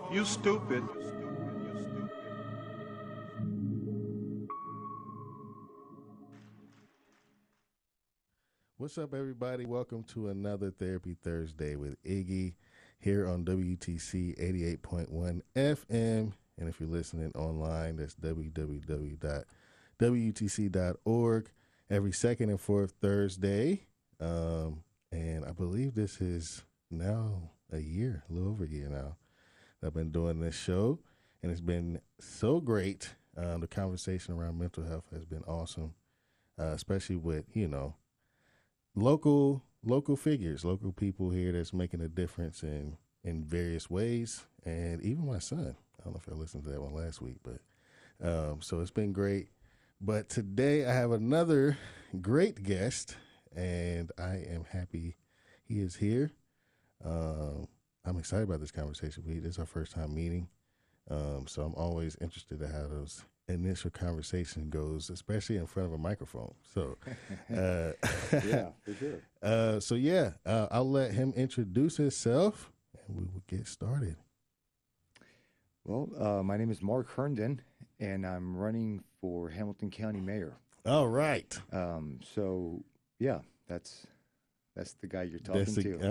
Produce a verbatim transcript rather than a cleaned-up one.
You stupid. What's up, everybody? Welcome to another Therapy Thursday with Iggy here on W T C eighty-eight point one F M. And if you're listening online, that's w w w dot w t c dot org every second and fourth Thursday. Um, and I believe this is now a year, a little over a year now, that I've been doing this show. And it's been so great. Um, the conversation around mental health has been awesome, uh, especially with, you know, local local figures, local people here that's making a difference in in various ways, and even my son. I don't know if I listened to that one last week, but um, so it's been great. But today I have another great guest, and I am happy he is here. Um, I'm excited about this conversation. We this is our first time meeting, um, so I'm always interested in how those initial conversation goes, especially in front of a microphone. So, uh, yeah, for sure. Uh, so yeah, uh, I'll let him introduce himself, and we will get started. Well, uh, my name is Mark Herndon, and I'm running for Hamilton County Mayor. All right. Um, so, yeah, that's that's the guy you're talking That's a, to.